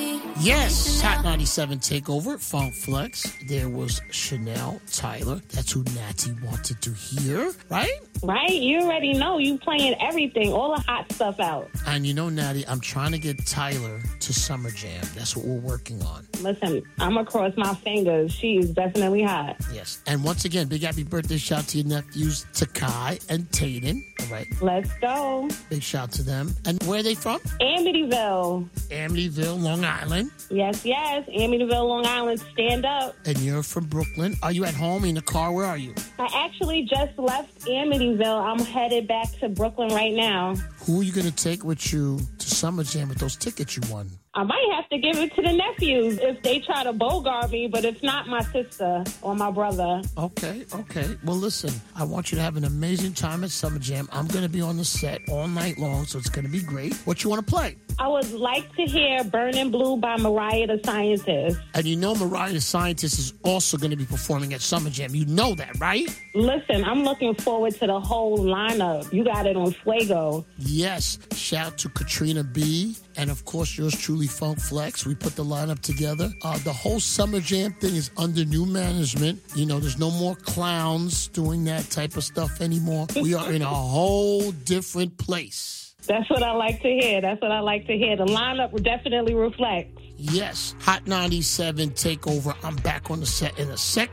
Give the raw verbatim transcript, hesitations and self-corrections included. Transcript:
Yes, Hot ninety-seven Takeover, Funk Flex. There was Chanel Tyler. That's who Natty wanted to hear, right? Right? You already know. You playing everything, all the hot stuff out. And you know, Natty, I'm trying to get Tyler to Summer Jam. That's what we're working on. Listen, I'm going to cross my fingers. She is definitely hot. Yes. And once again, big happy birthday shout to your nephews, Takai and Tayden. All right. Let's go. Big shout to them. And where are they from? Amityville. Amityville, Long Island. Yes, yes. Amityville, Long Island. Stand up. And you're from Brooklyn. Are you at home, in the car? Where are you? I actually just left Amityville. I'm headed back to Brooklyn right now. Who are you going to take with you to Summer Jam with those tickets you won? I might have to give it to the nephews if they try to bogart me, but it's not my sister or my brother. Okay, okay. Well, listen, I want you to have an amazing time at Summer Jam. I'm going to be on the set all night long, so it's going to be great. What you want to play? I would like to hear Burning Blue by Mariah the Scientist. And you know Mariah the Scientist is also going to be performing at Summer Jam. You know that, right? Listen, I'm looking forward to the whole lineup. You got it on Fuego. Yes. Shout to Katrina B. And, of course, yours truly, Funk Flex. We put the lineup together. Uh, the whole Summer Jam thing is under new management. You know, there's no more clowns doing that type of stuff anymore. We are in a whole different place. That's what I like to hear. That's what I like to hear. The lineup definitely reflects. Yes. Hot ninety-seven Takeover. I'm back on the set in a second.